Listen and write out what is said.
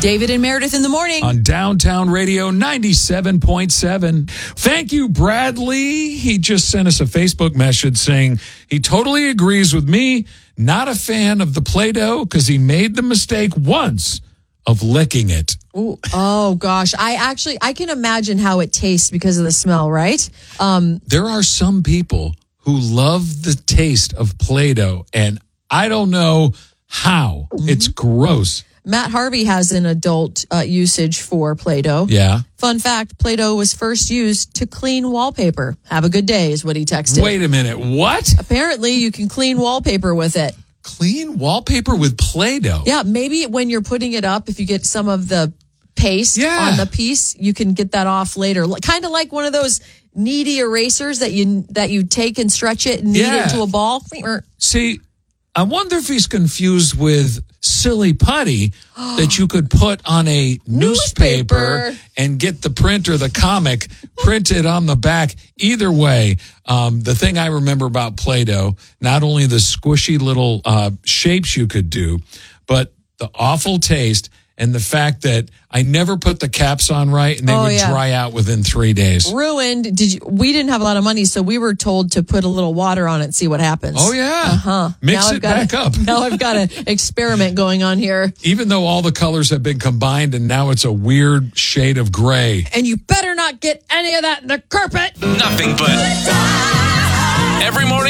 David and Meredith in the morning. On Downtown Radio 97.7. Thank you, Bradley. He just sent us a Facebook message saying he totally agrees with me. Not a fan of the Play-Doh because he made the mistake once of licking it. Ooh, oh, gosh. I can imagine how it tastes because of the smell, right? There are some people who love the taste of Play-Doh, and I don't know how. It's gross. Matt Harvey has an adult usage for Play-Doh. Yeah. Fun fact, Play-Doh was first used to clean wallpaper. Have a good day is what he texted. Wait a minute. What? Apparently, you can clean wallpaper with it. Clean wallpaper with Play-Doh? Yeah, maybe when you're putting it up, if you get some of the paste on the piece, you can get that off later. Kind of like one of those kneady erasers that you take and stretch it and knead it into a ball. See, I wonder if he's confused with silly putty that you could put on a newspaper and get the print or the comic printed on the back. Either way, the thing I remember about Play-Doh, not only the squishy little shapes you could do, but the awful taste and the fact that I never put the caps on right and they would dry out within 3 days. Ruined. We didn't have a lot of money, so we were told to put a little water on it and see what happens. Oh, yeah. Uh-huh. Mix it back up. Now I've got an experiment going on here. Even though all the colors have been combined and now it's a weird shade of gray. And you better not get any of that in the carpet. Nothing but every morning.